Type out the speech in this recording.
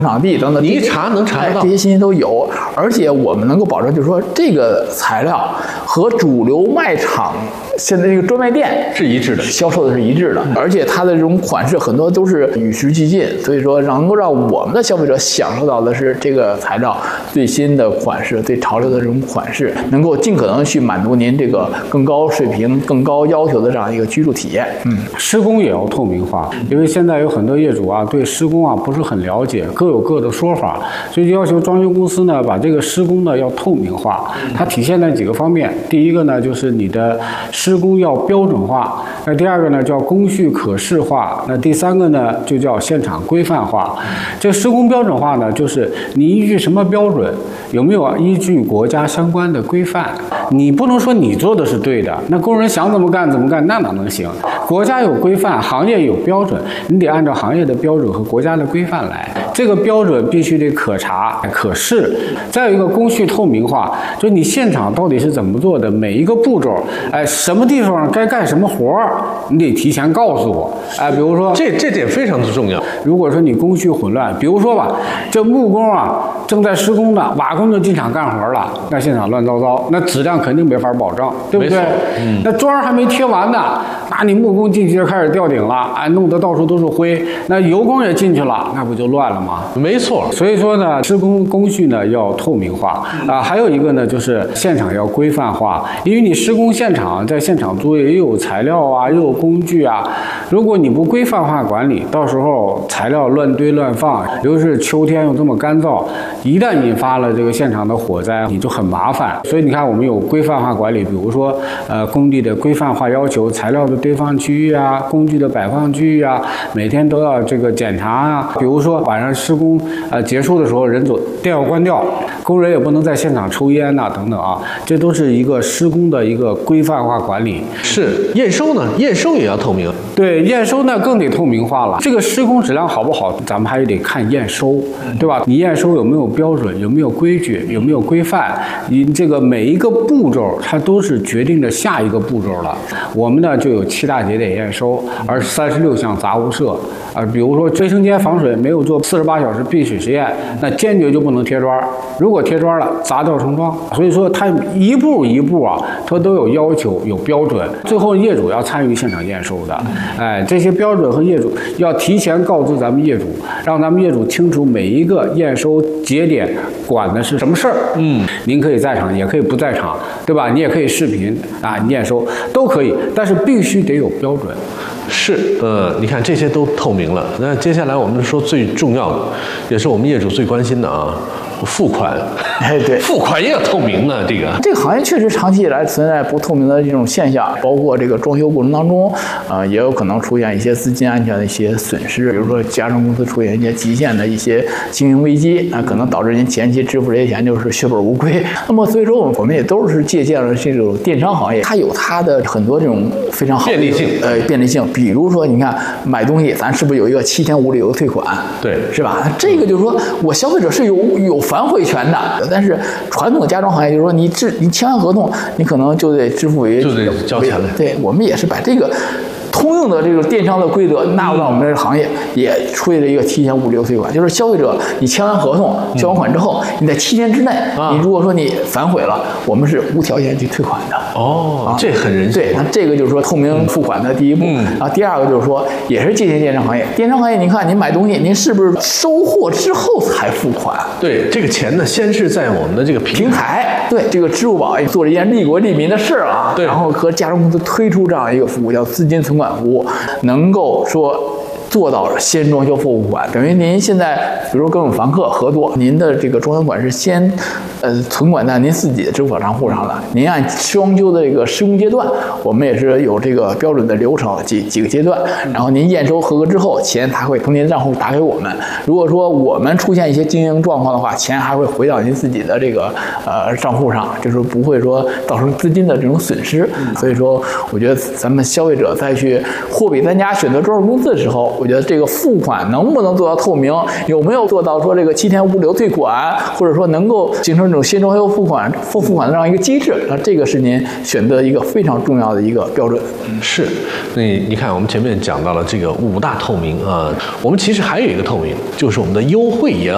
场地等等， 你一查能查得到， 这些信息都有，而且我们能够保证，就是说这个材料和主流卖场现在这个专卖店是一致的， 销售的是一致的，而且它的这种款式很多都是与时俱进，所以说能够让我们的消费者享受到的是这个材料最新的款式、最潮流的这种款式，能够尽可能去满足您这个更高水平、更高要求的这样一个居住体验。 施工也要透明化，因为现在有很多业主啊对施工啊不是很了解，各有各的说法，所以就要求装修公司呢把这个施工呢要透明化。它体现在几个方面，第一个呢就是你的施工要标准化，那第二个呢叫工序可视化，那第三个呢就叫现场规范化。这施工标准化呢，就是你依据什么标准，有没有依据国家相关的规范？你不能说你做的是对的，那工人想怎么干怎么干，那哪能行？国家有规范，行业有标准，你得按照行业的标准和国家的规范来。这个标准必须得可查可视。再有一个工序透明化，就你现场到底是怎么做的，每一个步骤，什么地方该干什么活儿，你得提前告诉我。比如说这点非常的重要。 如果说你工序混乱，比如说吧，这木工啊正在施工呢，瓦工就进场干活了，那现场乱糟糟，那质量肯定没法保证，对不对？那砖还没贴完呢，那你木工进去就开始吊顶了，弄得到处都是灰，那油工也进去了，那不就乱了吗？ 没错。 所以说呢，施工工序呢要透明化还有一个呢就是现场要规范化，因为你施工现场在现场作业又有材料啊，又有工具啊，如果你不规范化管理，到时候材料乱堆乱放，尤其是秋天又这么干燥，一旦引发了这个现场的火灾，你就很麻烦。所以你看，我们有规范化管理，比如说工地的规范化要求，材料的堆放区域啊，工具的摆放区域啊，每天都要这个检查啊。比如说晚上施工结束的时候，人走电要关掉，工人也不能在现场抽烟呐等等啊，这都是一个施工的一个规范化管理。 是验收呢，验收也要透明。 对，验收呢更得透明化了。这个施工质量好不好，咱们还得看验收，对吧？你验收有没有标准，有没有规矩，有没有规范？你这个每一个步骤，它都是决定着下一个步骤了。我们呢就有7大节点验收，而36项杂物设。比如说卫生间防水没有做48小时闭水实验，那坚决就不能贴砖。如果贴砖了，砸掉重装。所以说它一步一步啊，它都有要求、有标准。最后业主要参与现场验收的，这些标准和业主要提前告知咱们业主，让咱们业主清楚每一个验收节点管的是什么事儿。您可以在场，也可以不在场，对吧？你也可以视频验收都可以，但是必须得有标准。 是，你看这些都透明了。那接下来我们说最重要的，也是我们业主最关心的啊，付款。 对， 付款也要透明呢。 这个行业确实长期以来存在不透明的这种现象，包括这个装修过程当中，也有可能出现一些资金安全的一些损失，比如说家装公司出现一些极限的一些经营危机，可能导致您前期支付这些钱就是血本无归。那么所以说我们也都是借鉴了这种电商行业，它有它的很多这种非常好的便利性，比如说你看买东西，咱是不是有一个7天无理由退款？ 对， 是吧？这个就是说我消费者是有反悔权的，但是传统家装行业就是说你签完合同，你可能就得支付就得交钱了。 对，我们也是把这个通用的这个电商的规则纳入到我们这个行业，也出现了一个7天无理由退款，就是消费者你签完合同、交完款之后，你在7天之内，你如果说你反悔了，我们是无条件去退款的。 这很人性。 对，那这个就是说透明付款的第一步。然后第二个就是说，也是借鉴电商行业。电商行业，您看您买东西，您是不是收货之后才付款？ 对，这个钱呢，先是在我们的这个平台， 对，这个支付宝做了一件利国利民的事啊。 对， 然后和家装公司推出这样一个服务，叫资金存款服务，能够说做到先装修后付款，等于您现在比如说跟我们房客合作，您的这个装修款是先存款在您自己的支付宝账户上的，您按装修的这个施工阶段，我们也是有这个标准的流程，几个阶段，然后您验收合格之后，钱还会从您的账户打给我们。如果说我们出现一些经营状况的话，钱还会回到您自己的这个账户上，就是不会说造成资金的这种损失。所以说，我觉得咱们消费者再去货比三家选择装修公司的时候，我觉得这个付款能不能做到透明，有没有做到说这个7天无理由退款，或者说能够形成这种先装修付款后付款的这样一个机制，那这个是您选择一个非常重要的一个标准。 是，你看我们前面讲到了这个5大透明啊，我们其实还有一个透明，就是我们的优惠也